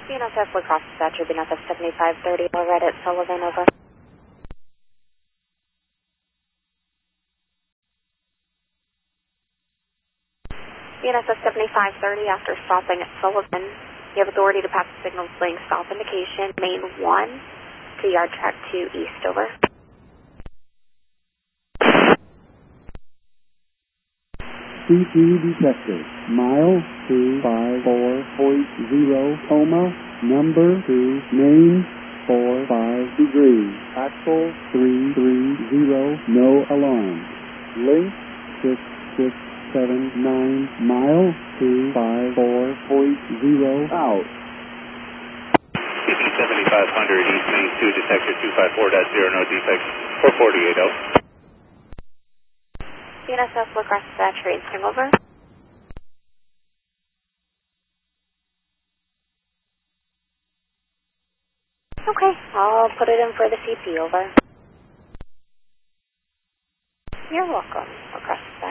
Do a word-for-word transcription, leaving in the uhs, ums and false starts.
B N S F La Crosse Dispatcher, B N S F seventy-five thirty, all right at Sullivan, over. B N S F seventy-five thirty, after stopping at Sullivan, you have authority to pass the signal displaying stop indication, main one to yard track two east, over. C T detected, mile two five four point zero, coma, number two, main four five degrees, axle three three zero, no alarm, link six six seven nine, mile two five four point zero, out. C T seventy-five hundred East Main two, detector two five four point zero, no defects, four forty-eight oh. B N S F La Crosse Dispatcher, answering, over. Okay, I'll put it in for the C P, over. You're welcome, La Crosse Dispatcher.